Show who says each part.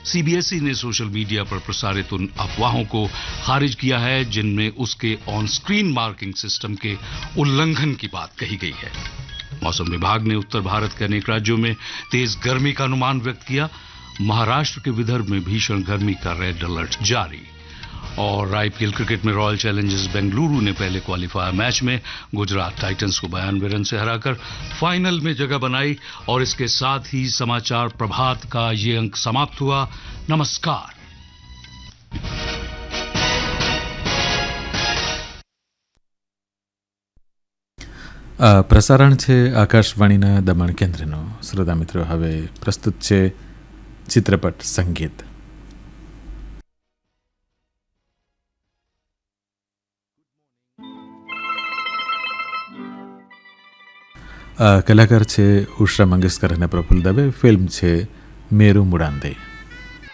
Speaker 1: CBSE ने social media पर प्रसारित उन अफवाहों को खारिज किया है जिनमें उसके ऑन स्क्रीन मार्किंग सिस्टम के उल्लंघन की बात कही गई है। मौसम विभाग ने उत्तर भारत के अनेक राज्यों में तेज गर्मी का अनुमान व्यक्त किया। महाराष्ट्र के विदर्भ में भीषण गर्मी का रेड अलर्ट जारी। और आईपीएल क्रिकेट में रॉयल चैलेंजर्स बेंगलुरु ने पहले क्वालिफायर मैच में गुजरात टाइटंस को 92 रन से हराकर फाइनल में जगह बनाई। और इसके साथ ही समाचार प्रभात का ये अंक समाप्त हुआ। नमस्कार।
Speaker 2: પ્રસારણ છે આકાશવાણીના દમણ કેન્દ્રનું। શ્રોતા મિત્રો, હવે પ્રસ્તુત છે ચિત્રપટ સંગીત। કલાકાર છે ઉષા મંગેશકર અને પ્રફુલ્લ દવે। ફિલ્મ છે મેરું મુડાંદે।